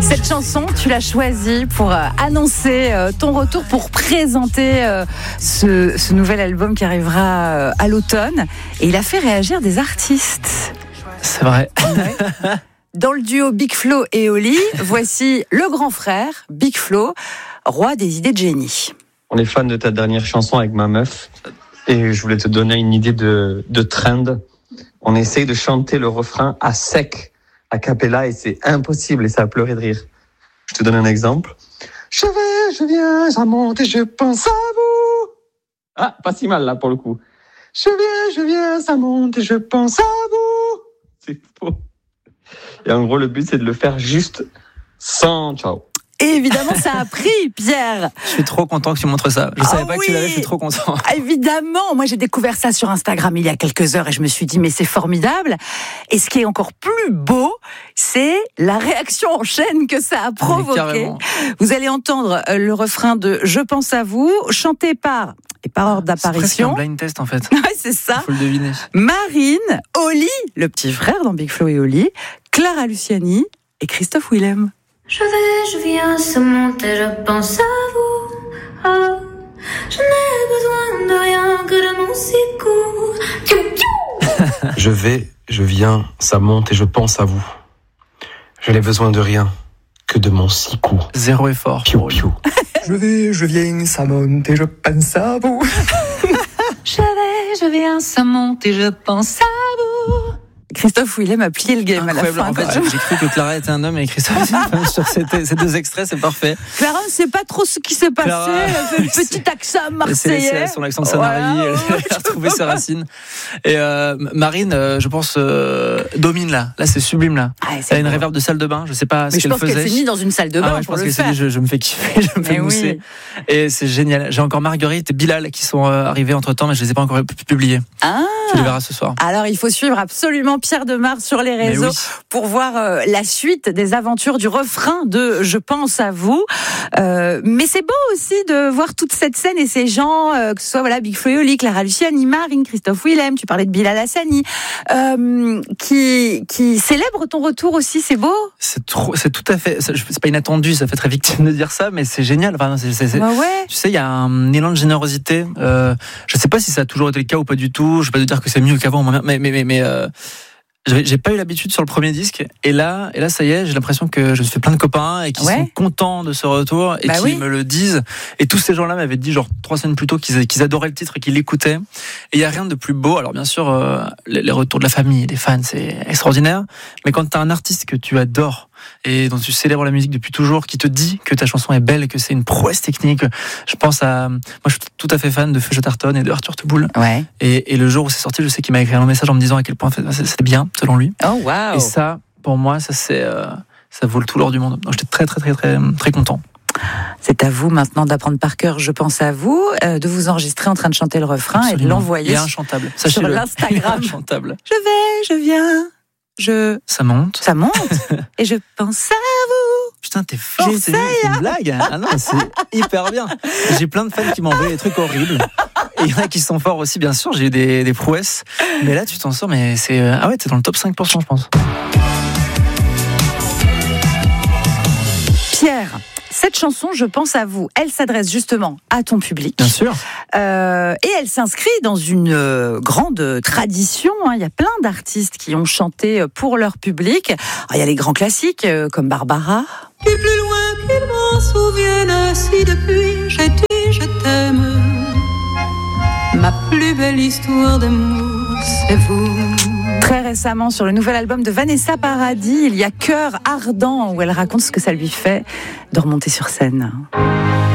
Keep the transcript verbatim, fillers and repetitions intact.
Cette chanson, tu l'as choisie pour euh, annoncer euh, ton retour, pour présenter euh, ce, ce nouvel album qui arrivera euh, à l'automne. Et il a fait réagir des artistes. C'est vrai. Ouais. Dans le duo Big Flo et Oli, voici le grand frère, Big Flo, roi des idées de génie. On est fan de ta dernière chanson avec ma meuf et je voulais te donner une idée de, de trend. On essaye de chanter le refrain à sec, a cappella, et c'est impossible et ça a pleuré de rire. Je te donne un exemple. Je vais, je viens, ça monte et je pense à vous. Ah, pas si mal là pour le coup. Je viens, je viens, ça monte et je pense à vous. C'est faux. Et en gros, le but, c'est de le faire juste sans ciao. Et évidemment, ça a pris, Pierre. Je suis trop content que tu montres ça. Je Ah savais pas oui. que tu l'avais, je suis trop content. Évidemment, moi j'ai découvert ça sur Instagram il y a quelques heures et je me suis dit mais c'est formidable. Et ce qui est encore plus beau, c'est la réaction en chaîne que ça a provoqué. Vous allez entendre le refrain de Je pense à vous, chanté par, et par ordre d'apparition. C'est presque un blind test en fait. Ouais, c'est ça. Il faut le deviner. Marine, Oli, le petit frère dans Big Flo et Oli, Clara Luciani et Christophe Willem. Je vais, je viens, ça monte et je pense à vous. Oh, je n'ai besoin de rien que de mon sicou. Je vais, je viens, ça monte et je pense à vous. Je n'ai besoin de rien que de mon sicou. Zéro effort. Piou, piou. Je vais, je viens, ça monte et je pense à vous. Je vais, je viens, ça monte et je pense à vous. Christophe Willem a plié le game Incroyable. à la fin. En fait, j'ai, j'ai cru que Clara était un homme et Christophe sur ces, ces deux extraits, c'est parfait. Clara ne sait pas trop ce qui s'est passé. Clara, elle fait le petit accent marseillais. C'est son accent de Sanary, Voilà. elle a retrouvé ses racines. Et euh, Marine, euh, je pense, euh, domine là. Là, c'est sublime là. Ah, elle a une réverb de salle de bain. Je sais pas Mais ce je qu'elle pense faisait. qu'elle s'est mise dans une salle de bain ah ouais, je pour pense le qu'elle s'est faire. dit, je, je me fais kiffer, je me fais Mais mousser. oui. Et c'est génial. J'ai encore Marguerite et Bilal qui sont euh, arrivés entre temps, mais je les ai pas encore publiés. Ah. Tu les verras ce soir. Alors, il faut suivre absolument Pierre Demar sur les réseaux oui. pour voir euh, la suite des aventures du refrain de Je pense à vous. Euh, mais c'est beau aussi de voir toute cette scène et ces gens, euh, que ce soit voilà, Big Flo et Oli, Clara Luciani, Marine, Christophe Willem, tu parlais de Bilal Hassani, euh, qui, qui célèbrent ton retour aussi, c'est beau. C'est trop, c'est tout à fait, c'est pas inattendu, ça fait très victime de dire ça, mais c'est génial. Enfin, c'est, c'est, c'est, bah ouais. Tu sais, il y a un élan de générosité. Euh, je sais pas si ça a toujours été le cas ou pas du tout. Je vais pas te dire que c'est mieux qu'avant, mais mais mais mais. Euh, J'ai pas eu l'habitude sur le premier disque, et là, et là, ça y est, j'ai l'impression que je me fais plein de copains et qui ouais. sont contents de ce retour et bah qui oui. me le disent. Et tous ces gens-là m'avaient dit, genre trois semaines plus tôt, qu'ils, qu'ils adoraient le titre et qu'ils l'écoutaient. Et il y a rien de plus beau. Alors bien sûr, euh, les, les retours de la famille et des fans, c'est extraordinaire. Mais quand t'as un artiste que tu adores et dont tu célèbres la musique depuis toujours, qui te dit que ta chanson est belle, que c'est une prouesse technique, je pense à, moi, je suis tout à fait fan de Feu Chatterton et de Arthur Teboul. Ouais. Et, et le jour où c'est sorti, je sais qu'il m'a écrit un message en me disant à quel point c'était bien, selon lui. Oh waouh. Et ça, pour moi, ça c'est, euh, ça vaut le tout l'or du monde. Donc j'étais très très très très très content. C'est à vous maintenant d'apprendre par cœur Je pense à vous, euh, de vous enregistrer en train de chanter le refrain. Absolument. Et de l'envoyer. Il est inchantable. Sur l'Instagram. Inchantable. Je vais, je viens, je. Ça monte. Ça monte. Et je pense à vous. Putain, t'es fort. C'est une, c'est une blague. Ah non, c'est hyper bien. J'ai plein de fans qui m'envoient des trucs horribles. Et il y en a qui sont forts aussi, bien sûr. J'ai eu des, des prouesses. Mais là, tu t'en sors, mais c'est. Ah ouais, t'es dans le top cinq pour cent, je pense. Pierre, cette chanson, Je pense à vous, elle s'adresse justement à ton public. Bien sûr. Euh, et elle s'inscrit dans une euh, grande tradition. Hein. Il y a plein d'artistes qui ont chanté pour leur public. Alors, il y a les grands classiques euh, comme Barbara. Du plus loin qu'il m'en souvienne, si depuis j'ai dit je t'aime, ma plus belle histoire d'amour, c'est vous. Très récemment, sur le nouvel album de Vanessa Paradis, il y a Cœur ardent, où elle raconte ce que ça lui fait de remonter sur scène.